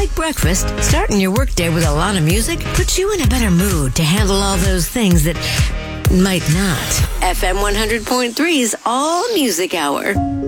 Like breakfast, starting your workday with a lot of music puts you in a better mood to handle all those things that might not. FM 100.3's All Music Hour.